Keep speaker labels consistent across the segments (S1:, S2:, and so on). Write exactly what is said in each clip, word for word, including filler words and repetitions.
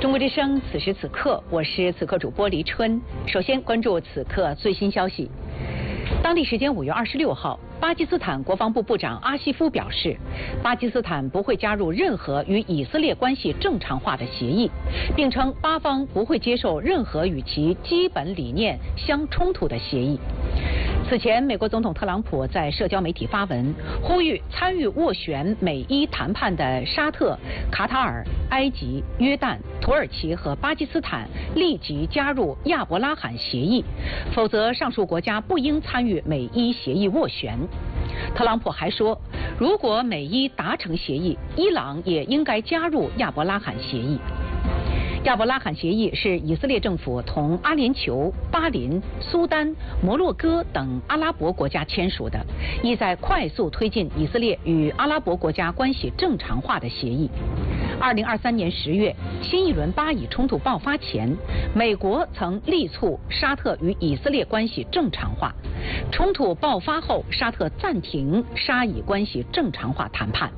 S1: 中国之声，此时此刻，我是此刻主播黎春。首先关注此刻最新消息。当地时间五月二十六号，巴基斯坦国防部部长阿西夫表示，巴基斯坦不会加入任何与以色列关系正常化的协议，并称巴方不会接受任何与其基本理念相冲突的协议。此前，美国总统特朗普在社交媒体发文，呼吁参与斡旋美伊谈判的沙特、卡塔尔、埃及、约旦、土耳其和巴基斯坦立即加入亚伯拉罕协议，否则上述国家不应参与美伊协议斡旋。特朗普还说，如果美伊达成协议，伊朗也应该加入亚伯拉罕协议。亚伯拉罕协议是以色列政府同阿联酋、巴林、苏丹、摩洛哥等阿拉伯国家签署的，意在快速推进以色列与阿拉伯国家关系正常化的协议。二零二三年十月，新一轮巴以冲突爆发前，美国曾力促沙特与以色列关系正常化。冲突爆发后，沙特暂停沙以关系正常化谈判。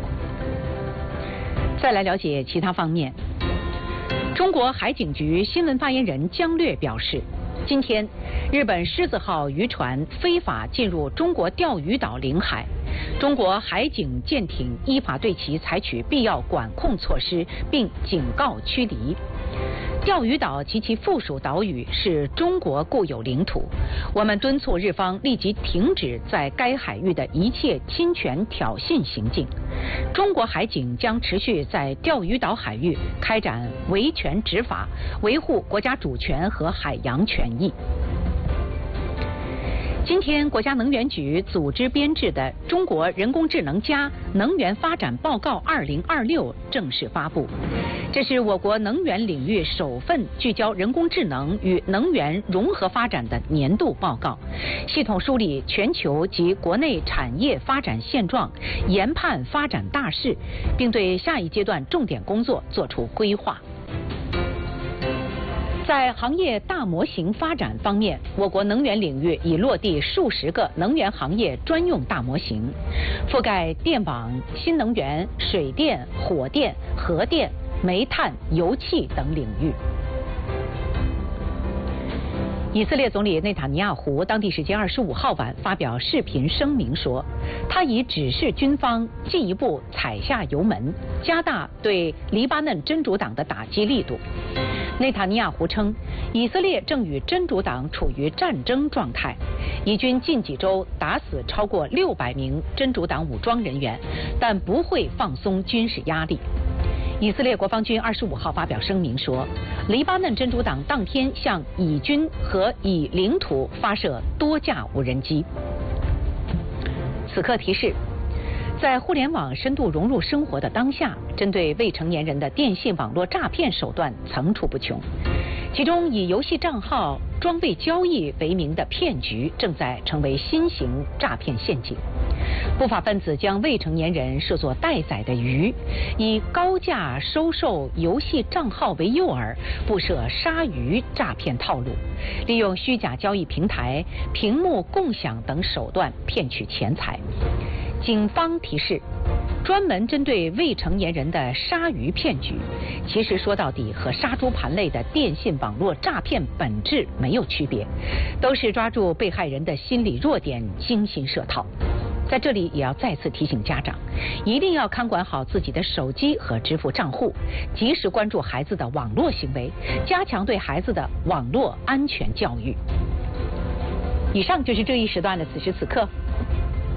S1: 再来了解其他方面。中国海警局新闻发言人姜略表示，今天日本狮子号渔船非法进入中国钓鱼岛领海，中国海警舰艇依法对其采取必要管控措施，并警告驱离。钓鱼岛及其附属岛屿是中国固有领土，我们敦促日方立即停止在该海域的一切侵权挑衅行径。中国海警将持续在钓鱼岛海域开展维权执法，维护国家主权和海洋权益。今天，国家能源局组织编制的《中国人工智能加能源发展报告二零二六》正式发布。这是我国能源领域首份聚焦人工智能与能源融合发展的年度报告，系统梳理全球及国内产业发展现状，研判发展大势，并对下一阶段重点工作作出规划。在行业大模型发展方面，我国能源领域已落地数十个能源行业专用大模型，覆盖电网、新能源、水电、火电、核电、煤炭、油气等领域。以色列总理内塔尼亚胡当地时间二十五号晚发表视频声明说，他已指示军方进一步踩下油门，加大对黎巴嫩真主党的打击力度。内塔尼亚胡称，以色列正与真主党处于战争状态，以军近几周打死超过六百名真主党武装人员，但不会放松军事压力。以色列国防军二十五号发表声明说，黎巴嫩真主党当天向以军和以领土发射多架无人机。此刻提示，在互联网深度融入生活的当下，针对未成年人的电信网络诈骗手段层出不穷，其中以游戏账号、装备交易为名的骗局正在成为新型诈骗陷阱。不法分子将未成年人视作待宰的鱼，以高价收受游戏账号为诱饵，布设鲨鱼诈骗套路，利用虚假交易平台、屏幕共享等手段骗取钱财。警方提示，专门针对未成年人的鲨鱼骗局，其实说到底和杀猪盘类的电信网络诈骗本质没有区别，都是抓住被害人的心理弱点，精心设套。在这里也要再次提醒家长，一定要看管好自己的手机和支付账户，及时关注孩子的网络行为，加强对孩子的网络安全教育。以上就是这一时段的此时此刻。